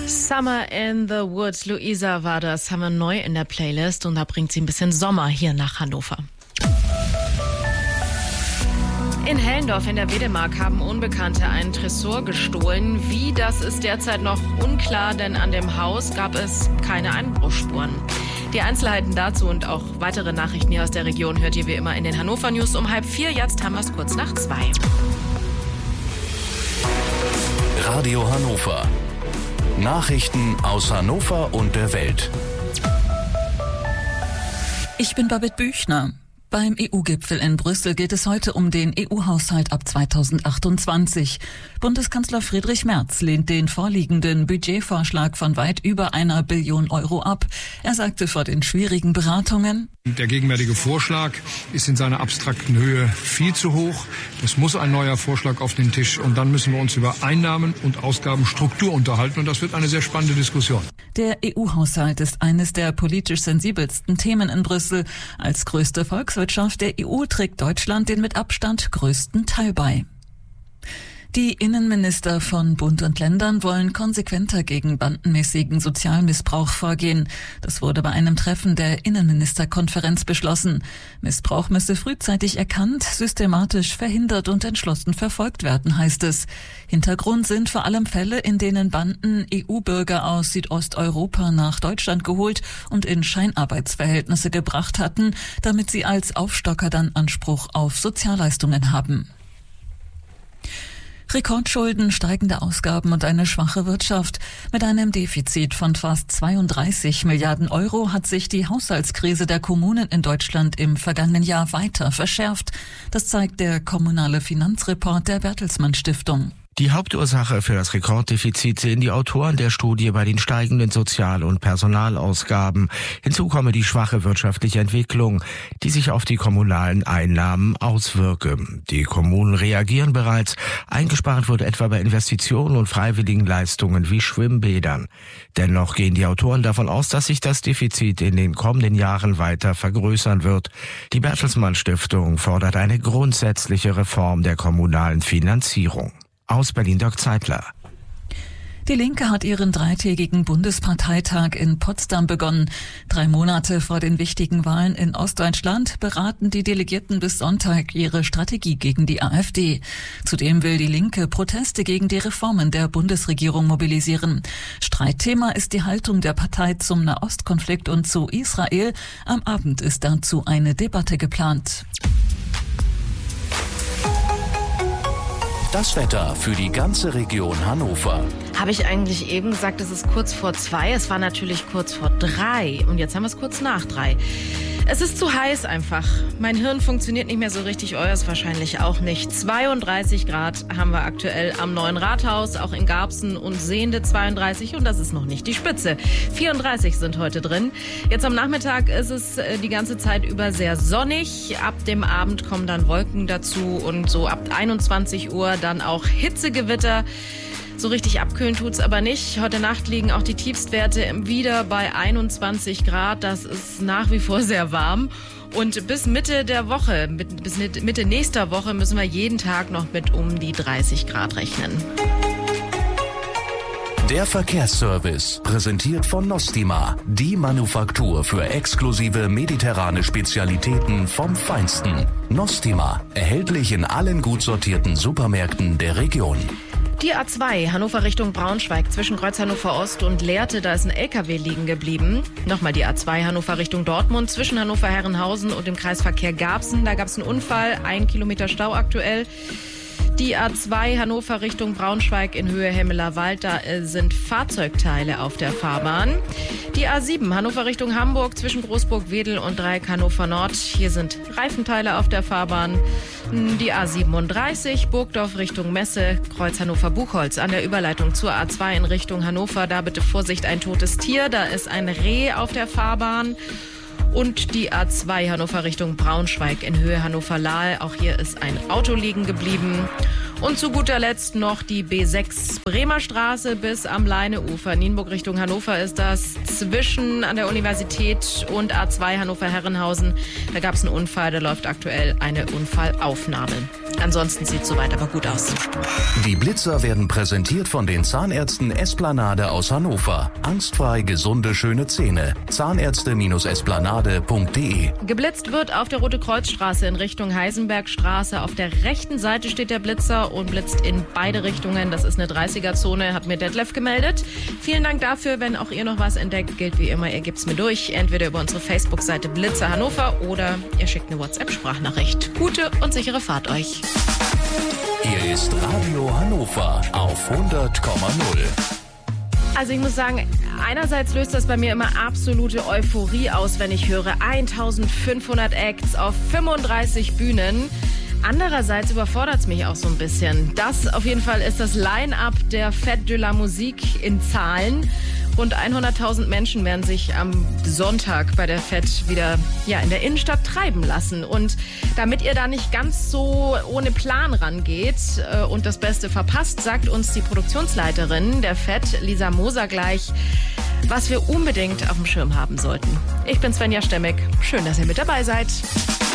Summer in the Woods, Luisa war das, haben wir neu in der Playlist und da bringt sie ein bisschen Sommer hier nach Hannover. In Hellendorf in der Wedemark haben Unbekannte einen Tresor gestohlen. Wie, das ist derzeit noch unklar, denn an dem Haus gab es keine Einbruchsspuren. Die Einzelheiten dazu und auch weitere Nachrichten hier aus der Region hört ihr wie immer in den Hannover News um 3:30. Jetzt haben wir es kurz nach 2. Radio Hannover. Nachrichten aus Hannover und der Welt. Ich bin Babette Büchner. Beim EU-Gipfel in Brüssel geht es heute um den EU-Haushalt ab 2028. Bundeskanzler Friedrich Merz lehnt den vorliegenden Budgetvorschlag von weit über 1 Billion Euro ab. Er sagte vor den schwierigen Beratungen: Der gegenwärtige Vorschlag ist in seiner abstrakten Höhe viel zu hoch. Es muss ein neuer Vorschlag auf den Tisch und dann müssen wir uns über Einnahmen und Ausgabenstruktur unterhalten und das wird eine sehr spannende Diskussion. Der EU-Haushalt ist eines der politisch sensibelsten Themen in Brüssel. Als größte Volkswirtschaft der EU trägt Deutschland den mit Abstand größten Teil bei. Die Innenminister von Bund und Ländern wollen konsequenter gegen bandenmäßigen Sozialmissbrauch vorgehen. Das wurde bei einem Treffen der Innenministerkonferenz beschlossen. Missbrauch müsse frühzeitig erkannt, systematisch verhindert und entschlossen verfolgt werden, heißt es. Hintergrund sind vor allem Fälle, in denen Banden EU-Bürger aus Südosteuropa nach Deutschland geholt und in Scheinarbeitsverhältnisse gebracht hatten, damit sie als Aufstocker dann Anspruch auf Sozialleistungen haben. Rekordschulden, steigende Ausgaben und eine schwache Wirtschaft. Mit einem Defizit von fast 32 Milliarden Euro hat sich die Haushaltskrise der Kommunen in Deutschland im vergangenen Jahr weiter verschärft. Das zeigt der kommunale Finanzreport der Bertelsmann Stiftung. Die Hauptursache für das Rekorddefizit sehen die Autoren der Studie bei den steigenden Sozial- und Personalausgaben. Hinzu komme die schwache wirtschaftliche Entwicklung, die sich auf die kommunalen Einnahmen auswirke. Die Kommunen reagieren bereits. Eingespart wurde etwa bei Investitionen und freiwilligen Leistungen wie Schwimmbädern. Dennoch gehen die Autoren davon aus, dass sich das Defizit in den kommenden Jahren weiter vergrößern wird. Die Bertelsmann Stiftung fordert eine grundsätzliche Reform der kommunalen Finanzierung. Aus Berlin, Dirk Zeitler. Die Linke hat ihren 3-tägigen Bundesparteitag in Potsdam begonnen. 3 Monate vor den wichtigen Wahlen in Ostdeutschland beraten die Delegierten bis Sonntag ihre Strategie gegen die AfD. Zudem will die Linke Proteste gegen die Reformen der Bundesregierung mobilisieren. Streitthema ist die Haltung der Partei zum Nahostkonflikt und zu Israel. Am Abend ist dazu eine Debatte geplant. Das Wetter für die ganze Region Hannover. Habe ich eigentlich eben gesagt, es ist kurz vor 2? Es war natürlich kurz vor 3 und jetzt haben wir es kurz nach 3. Es ist zu heiß einfach. Mein Hirn funktioniert nicht mehr so richtig, euers wahrscheinlich auch nicht. 32 Grad haben wir aktuell am Neuen Rathaus, auch in Garbsen und Sehnde 32 und das ist noch nicht die Spitze. 34 sind heute drin. Jetzt am Nachmittag ist es die ganze Zeit über sehr sonnig. Ab dem Abend kommen dann Wolken dazu und so ab 21 Uhr dann auch Hitzegewitter. So richtig abkühlen tut's aber nicht. Heute Nacht liegen auch die Tiefstwerte wieder bei 21 Grad. Das ist nach wie vor sehr warm. Und bis Mitte der Woche, bis Mitte nächster Woche müssen wir jeden Tag noch mit um die 30 Grad rechnen. Der Verkehrsservice, präsentiert von Nostima, die Manufaktur für exklusive mediterrane Spezialitäten vom Feinsten. Nostima, erhältlich in allen gut sortierten Supermärkten der Region. Die A2 Hannover Richtung Braunschweig zwischen Kreuz Hannover Ost und Lehrte, da ist ein LKW liegen geblieben. Nochmal die A2 Hannover Richtung Dortmund zwischen Hannover Herrenhausen und dem Kreisverkehr Garbsen. Da gab es einen Unfall, 1 Kilometer Stau aktuell. Die A2 Hannover Richtung Braunschweig in Höhe Hemmeler Wald, da sind Fahrzeugteile auf der Fahrbahn. Die A7 Hannover Richtung Hamburg zwischen Großburg-Wedel und Dreieck Hannover Nord, hier sind Reifenteile auf der Fahrbahn. Die A37 Burgdorf Richtung Messe, Kreuz Hannover-Buchholz an der Überleitung zur A2 in Richtung Hannover, da bitte Vorsicht, ein totes Tier, da ist ein Reh auf der Fahrbahn. Und die A2 Hannover Richtung Braunschweig in Höhe Hannover-Lahl. Auch hier ist ein Auto liegen geblieben. Und zu guter Letzt noch die B6 Bremer Straße bis am Leineufer. Nienburg Richtung Hannover ist das zwischen an der Universität und A2 Hannover-Herrenhausen. Da gab es einen Unfall, da läuft aktuell eine Unfallaufnahme. Ansonsten sieht es soweit aber gut aus. Die Blitzer werden präsentiert von den Zahnärzten Esplanade aus Hannover. Angstfrei gesunde, schöne Zähne. Zahnärzte-esplanade.de. Geblitzt wird auf der Rote-Kreuz-Straße in Richtung Heisenbergstraße. Auf der rechten Seite steht der Blitzer und blitzt in beide Richtungen. Das ist eine 30er-Zone, hat mir Detlef gemeldet. Vielen Dank dafür. Wenn auch ihr noch was entdeckt, gilt wie immer, ihr gebt's mir durch. Entweder über unsere Facebook-Seite Blitzer Hannover oder ihr schickt eine WhatsApp-Sprachnachricht. Gute und sichere Fahrt euch. Hier ist Radio Hannover auf 100,0. Also ich muss sagen, einerseits löst das bei mir immer absolute Euphorie aus, wenn ich höre 1500 Acts auf 35 Bühnen. Andererseits überfordert es mich auch so ein bisschen. Das auf jeden Fall ist das Line-Up der Fête de la Musique in Zahlen. Rund 100.000 Menschen werden sich am Sonntag bei der Fête wieder in der Innenstadt treiben lassen. Und damit ihr da nicht ganz so ohne Plan rangeht und das Beste verpasst, sagt uns die Produktionsleiterin der Fête, Lisa Moser, gleich, was wir unbedingt auf dem Schirm haben sollten. Ich bin Svenja Stemmick. Schön, dass ihr mit dabei seid.